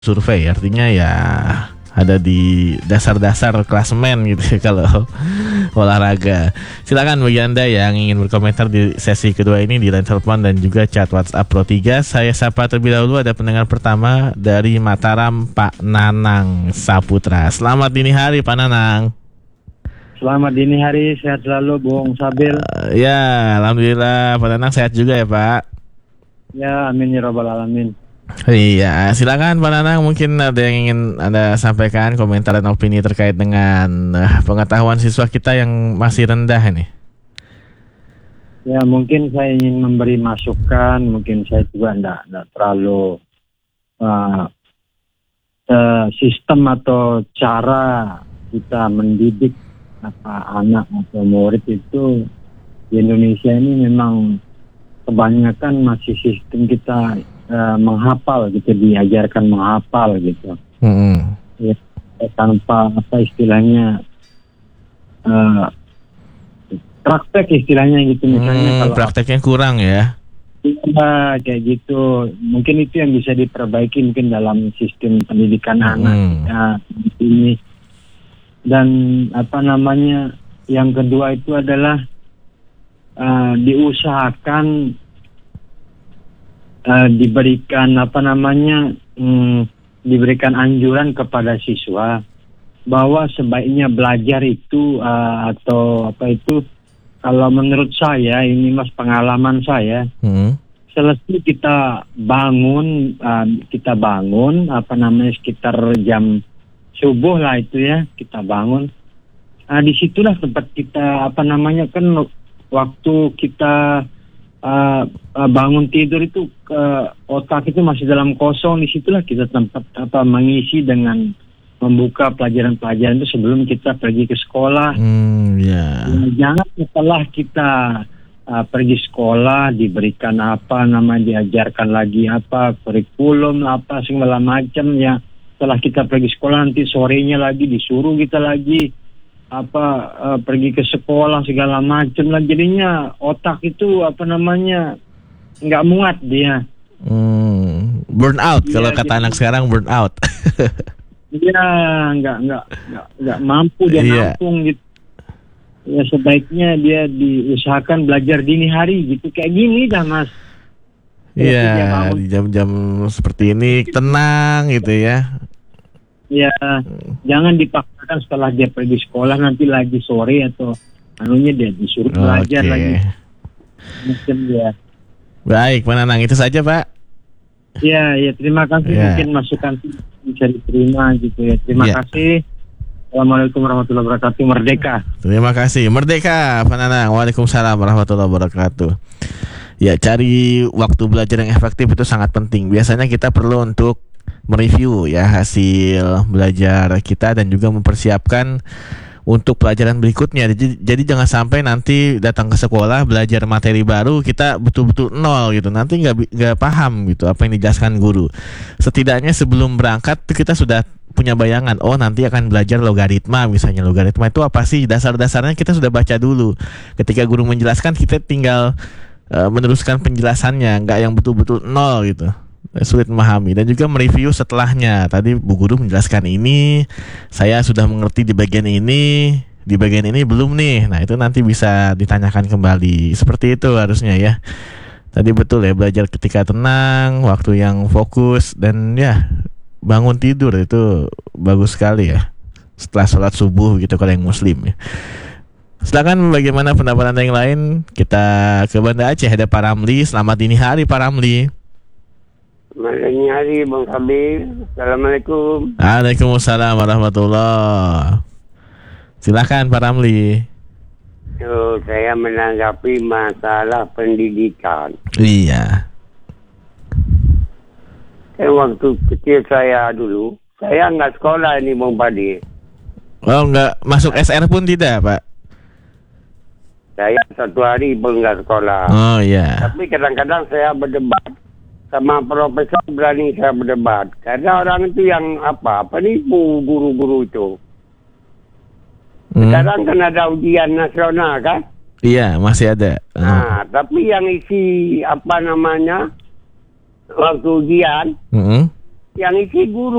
survei, artinya ya ada di dasar-dasar klasemen gitu ya kalau olahraga. Silakan bagi Anda yang ingin berkomentar di sesi kedua ini di line telepon dan juga chat WhatsApp Pro 3. Saya sapa terlebih dahulu, ada pendengar pertama dari Mataram, Pak Nanang Saputra. Selamat dini hari Pak Nanang. Selamat dini hari, sehat selalu Bung Sabil. Ya, alhamdulillah Pak Nanang sehat juga ya Pak. Ya, amin ya rabbal alamin. Iya, silakan Pak Nanang, mungkin ada yang ingin Anda sampaikan, komentar dan opini terkait dengan pengetahuan siswa kita yang masih rendah ini. Ya, mungkin saya ingin memberi masukan, mungkin saya juga tidak terlalu sistem atau cara kita mendidik anak atau murid itu di Indonesia ini memang kebanyakan masih sistem kita menghafal gitu, diajarkan menghafal gitu. Ya, tanpa apa istilahnya praktek istilahnya gitu, misalnya kalau prakteknya kurang ya. Iya, kayak gitu. Mungkin itu yang bisa diperbaiki mungkin dalam sistem pendidikan anak ini. Dan yang kedua itu adalah diusahakan diberikan diberikan anjuran kepada siswa bahwa sebaiknya belajar itu kalau menurut saya, ini Mas pengalaman saya, selesai kita bangun sekitar jam subuh lah itu ya, kita bangun. Disitulah tempat kita kan waktu kita bangun tidur itu otak itu masih dalam kosong. Disitulah kita tempat mengisi dengan membuka pelajaran-pelajaran itu sebelum kita pergi ke sekolah. Jangan setelah kita pergi sekolah diberikan diajarkan lagi kurikulum segala macam ya. Setelah kita pergi sekolah nanti sorenya lagi disuruh kita lagi pergi ke sekolah segala macam lah, jadinya otak itu nggak muat dia. Burn out ya, kalau kata anak sekarang, burn out. Dia nggak mampu dia nampung gitu. Ya sebaiknya dia diusahakan belajar dini hari gitu, kayak gini dah Mas. Iya, di jam-jam seperti ini tenang gitu ya. Ya, jangan dipaksakan setelah dia pergi sekolah nanti lagi sore atau dia disuruh belajar lagi. Mungkin dia. Baik, Pak Nanang, itu saja Pak. Ya, terima kasih. Mungkin masukan bisa diterima gitu ya. Terima kasih. Assalamualaikum warahmatullahi wabarakatuh. Merdeka. Terima kasih. Merdeka, Pak Nanang. Waalaikumsalam warahmatullahi wabarakatuh. Ya, cari waktu belajar yang efektif itu sangat penting. Biasanya kita perlu untuk mereview ya hasil belajar kita dan juga mempersiapkan untuk pelajaran berikutnya. Jadi jangan sampai nanti datang ke sekolah belajar materi baru kita betul-betul nol gitu. Nanti nggak paham gitu apa yang dijelaskan guru. Setidaknya sebelum berangkat kita sudah punya bayangan, nanti akan belajar logaritma misalnya. Logaritma itu apa sih? Dasar-dasarnya kita sudah baca dulu. Ketika guru menjelaskan kita tinggal meneruskan penjelasannya, nggak yang betul-betul nol gitu. Sulit memahami. Dan juga mereview setelahnya. Tadi Bu Guru menjelaskan ini, saya sudah mengerti di bagian ini belum nih. Nah itu nanti bisa ditanyakan kembali. Seperti itu harusnya ya. Tadi betul ya, belajar ketika tenang, waktu yang fokus, dan ya bangun tidur itu bagus sekali ya setelah sholat subuh gitu kalau yang muslim ya. Silakan bagaimana pendapat Anda yang lain. Kita ke Banda Aceh, ada Pak Ramli. Selamat dini hari Pak Ramli. Selamat dini hari Bang Sabil. Assalamualaikum. Waalaikumsalam warahmatullahi. Silakan Pak Ramli. Saya menanggapi masalah pendidikan. Iya. Waktu kecil saya dulu, saya nggak sekolah ini Bang Padi. Nggak masuk SR pun tidak Pak? Saya satu hari pun nggak sekolah. Oh iya. Tapi kadang-kadang saya berdebat sama profesor, berani saya berdebat. Karena orang itu yang penipu guru-guru itu. Sekarang kan ada ujian nasional kan? Iya, masih ada. Nah, tapi yang isi waktu ujian yang isi guru.